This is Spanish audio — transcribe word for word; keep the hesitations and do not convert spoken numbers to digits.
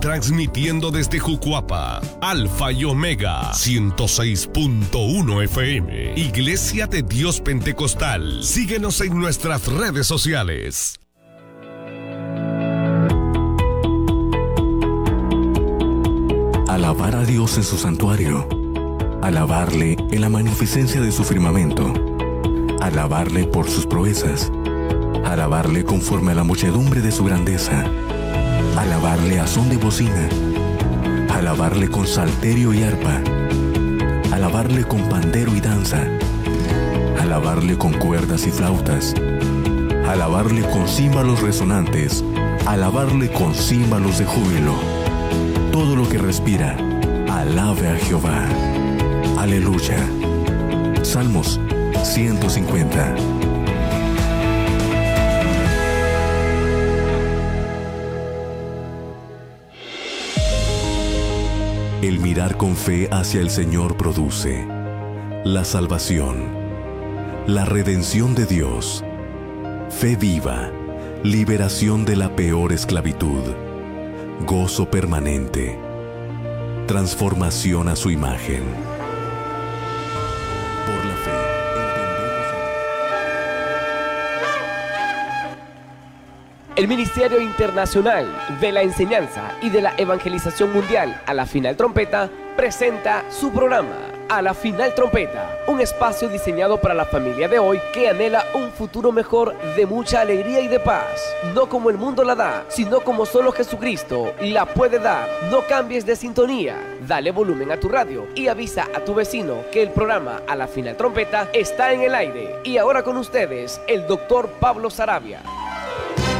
transmitiendo desde Jucuapa, Alfa y Omega, ciento seis punto uno F M, Iglesia de Dios Pentecostal. Síguenos en nuestras redes sociales. Alabar a Dios en su santuario, alabarle en la magnificencia de su firmamento, alabarle por sus proezas, alabarle conforme a la muchedumbre de su grandeza, alabarle a son de bocina, alabarle con salterio y arpa, alabarle con pandero y danza, alabarle con cuerdas y flautas, alabarle con címbalos resonantes, alabarle con címbalos de júbilo. Todo lo que respira, alabe a Jehová. Aleluya. Salmos ciento cincuenta. El mirar con fe hacia el Señor produce la salvación, la redención de Dios, fe viva, liberación de la peor esclavitud, gozo permanente, transformación a su imagen. Por la fe, entendemos. El Ministerio Internacional de la Enseñanza y de la Evangelización Mundial a la Final Trompeta presenta su programa A la Final Trompeta, un espacio diseñado para la familia de hoy que anhela un futuro mejor de mucha alegría y de paz, no como el mundo la da, sino como solo Jesucristo la puede dar. No cambies de sintonía, dale volumen a tu radio y avisa a tu vecino que el programa A la Final Trompeta está en el aire. Y ahora con ustedes, el doctor Pablo Saravia.